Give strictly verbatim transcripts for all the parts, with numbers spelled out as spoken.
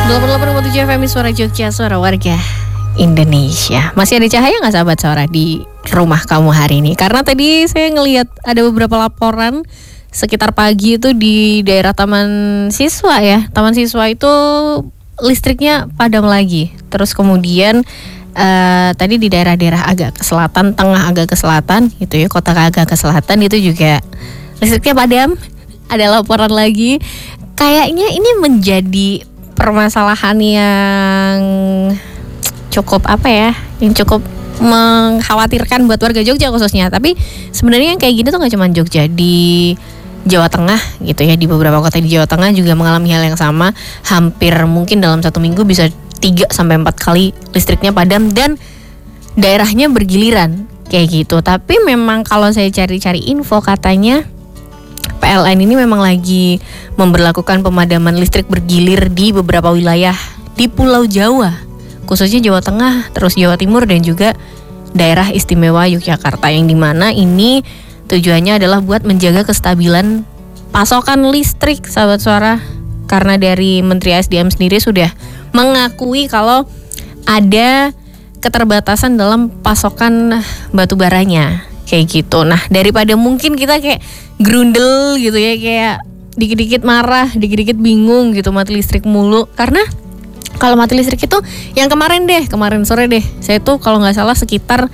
delapan puluh delapan koma tujuh F M Suara Jogja, suara warga Indonesia. Masih ada cahaya gak sahabat suara di rumah kamu hari ini? Karena tadi saya ngelihat ada beberapa laporan sekitar pagi itu di daerah Taman Siswa ya. Taman Siswa itu listriknya padam lagi. Terus kemudian uh, tadi di daerah-daerah agak ke selatan, tengah agak ke selatan gitu ya, kota agak ke selatan itu juga listriknya padam. Ada laporan lagi. Kayaknya ini menjadi permasalahan yang cukup apa ya, yang cukup mengkhawatirkan buat warga Jogja khususnya. Tapi sebenarnya yang kayak gini tuh nggak cuma Jogja, di Jawa Tengah gitu ya, di beberapa kota di Jawa Tengah juga mengalami hal yang sama. Hampir mungkin dalam satu minggu bisa tiga sampai empat kali listriknya padam dan daerahnya bergiliran kayak gitu. Tapi memang kalau saya cari-cari info katanya P L N ini memang lagi memberlakukan pemadaman listrik bergilir di beberapa wilayah di Pulau Jawa, khususnya Jawa Tengah, terus Jawa Timur dan juga daerah istimewa Yogyakarta, yang dimana ini tujuannya adalah buat menjaga kestabilan pasokan listrik, sahabat suara. Karena dari Menteri S D M sendiri sudah mengakui kalau ada keterbatasan dalam pasokan batu baranya kayak gitu. Nah, daripada mungkin kita kayak grundel gitu ya, kayak dikit-dikit marah, dikit-dikit bingung gitu mati listrik mulu. Karena kalau mati listrik itu yang kemarin deh, kemarin sore deh, saya tuh kalau nggak salah sekitar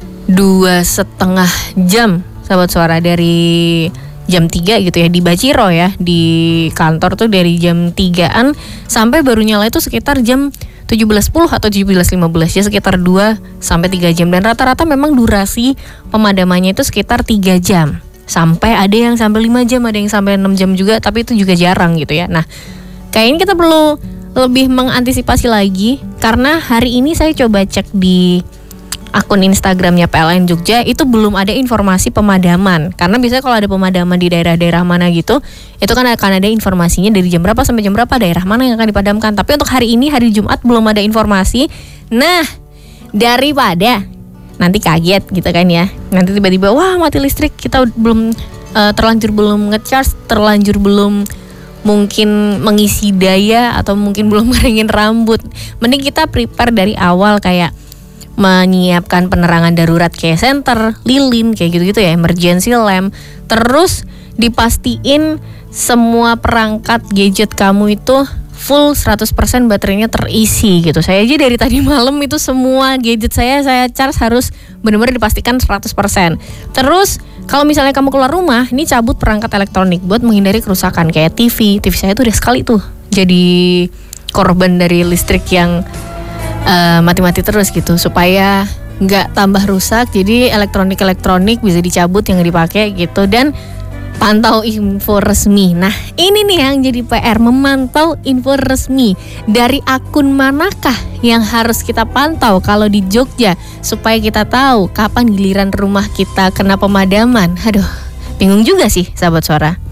dua setengah jam, sahabat suara, dari jam tiga gitu ya di Baciro ya, di kantor tuh dari jam tigaan sampai baru nyala itu sekitar jam tujuh belas sepuluh atau tujuh belas lima belas, ya sekitar dua sampai tiga jam. Dan rata-rata memang durasi pemadamannya itu sekitar tiga jam. Sampai ada yang sampai lima jam, ada yang sampai enam jam juga, tapi itu juga jarang gitu ya. Nah, kayaknya kita perlu lebih mengantisipasi lagi, karena hari ini saya coba cek di akun Instagramnya P L N Jogja, itu belum ada informasi pemadaman. Karena biasanya kalau ada pemadaman di daerah-daerah mana gitu, itu kan akan ada informasinya dari jam berapa sampai jam berapa, daerah mana yang akan dipadamkan. Tapi untuk hari ini, hari Jumat, belum ada informasi. Nah, daripada nanti kaget gitu kan ya, nanti tiba-tiba wah mati listrik, kita belum uh, terlanjur belum ngecharge, terlanjur belum mungkin mengisi daya, atau mungkin belum ngeringin rambut. Mending kita prepare dari awal, kayak menyiapkan penerangan darurat kayak senter, lilin, kayak gitu-gitu ya, emergency lamp. Terus dipastiin semua perangkat gadget kamu itu full seratus persen baterainya terisi gitu. Saya aja dari tadi malam itu semua gadget saya saya charge harus benar-benar dipastikan seratus persen. Terus kalau misalnya kamu keluar rumah, ini cabut perangkat elektronik buat menghindari kerusakan kayak T V. T V saya tuh udah sekali tuh jadi korban dari listrik yang uh, mati-mati terus gitu, supaya nggak tambah rusak. Jadi elektronik-elektronik bisa dicabut yang dipakai gitu. Dan pantau info resmi. Nah, ini nih yang jadi P R, memantau info resmi. Dari akun manakah yang harus kita pantau kalau di Jogja, supaya kita tahu kapan giliran rumah kita kena pemadaman. Aduh, bingung juga sih sahabat suara.